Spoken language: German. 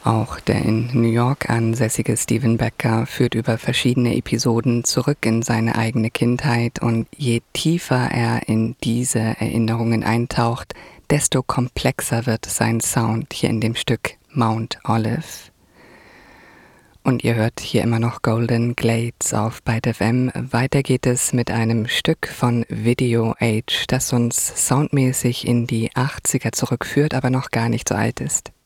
Auch der in New York ansässige Stephen Becker führt über verschiedene Episoden zurück in seine eigene Kindheit, und je tiefer er in diese Erinnerungen eintaucht, desto komplexer wird sein Sound hier in dem Stück Mount Olive. Und ihr hört hier immer noch Golden Glades auf Byte FM. Weiter geht es mit einem Stück von Video Age, das uns soundmäßig in die 80er zurückführt, aber noch gar nicht so alt ist.